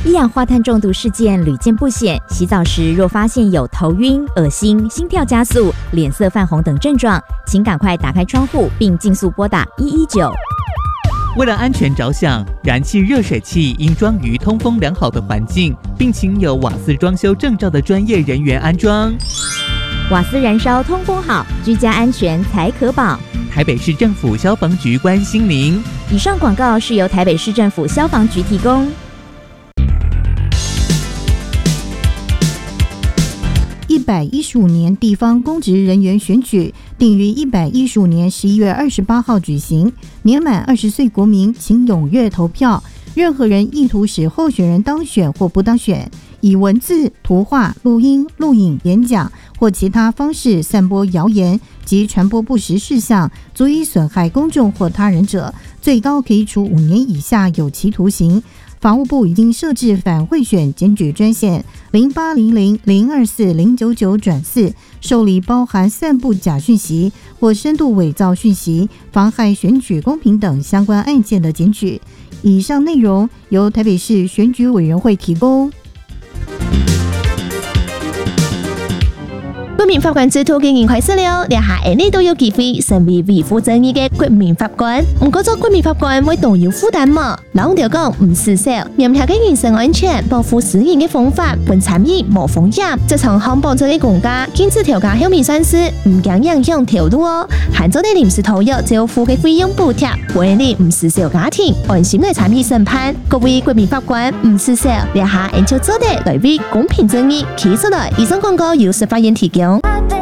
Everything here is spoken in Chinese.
一氧化碳中毒事件屡见不鲜，洗澡时若发现有头晕、恶心、心跳加速、脸色泛红等症状，请赶快打开窗户并尽速拨打119。 为了安全着想，燃气热水器应装于通风良好的环境，并请有瓦斯装修证照的专业人员安装。 瓦斯燃烧通风好，居家安全才可保。 台北市政府消防局关心您。 以上广告是由台北市政府消防局提供。 115年地方公职人员选举定于115年11月28号举行，年满20岁国民请踊跃投票。任何人意图使候选人当选或不当选，以文字、图画、录音、录影、演讲或其他方式散播谣言及传播不实事项，足以损害公众或他人者，最高可以处5年以下有期徒刑。法务部已经设置反贿选检举专线0800-024-099-4，受理包含散布假讯息或深度伪造讯息、妨害选举公平等相关案件的检举。以上内容由台北市选举委员会提供。 国民法官制度經研開始了，日下下你都有機會成為維護正義嘅國民法官。唔過做國民法官會都有負擔嘛？老條講唔施少，嚴格嘅人身安全、保護私人嘅方法，本參與無風險。這場康保者嘅國家，禁止調價後面算是唔驚影響條路哦。限咗啲臨時投入政府嘅費用補貼，為你唔施少家庭安心嚟參與審判。各位國民法官唔施少，日下按照做得來為公平正義企出來。以上廣告由司法院提供。